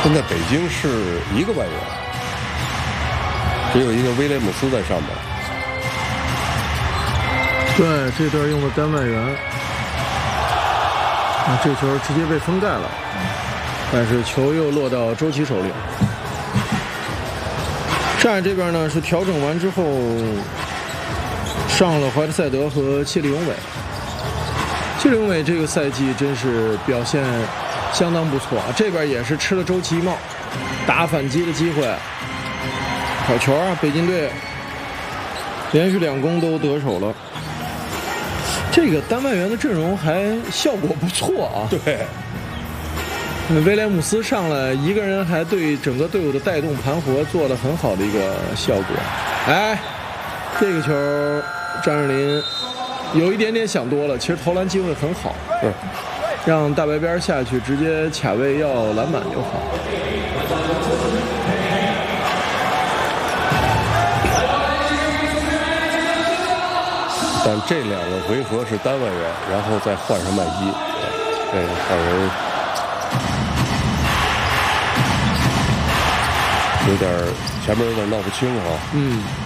现在北京是1个外援，只有一个威廉姆斯在上面。 对，这段用的单外援，啊，这球直接被封盖了，但是球又落到周琦手里。战这边呢是调整完之后上了怀特塞德和切里永伟。切里永伟这个赛季真是表现相当不错啊，这边也是吃了周琦一帽，打反击的机会，好球啊！北京队连续2攻都得手了。这个单外援的阵容还效果不错啊。 对， 威廉姆斯上来一个人还对整个队伍的带动盘活做了很好的一个效果。哎，这个球张镇麟有一点点想多了，其实投篮机会很好，让大白边下去直接卡位要篮板就好。 但这2个回合是单外援，然后再换上麦基，这让人有点前面有点闹不清啊。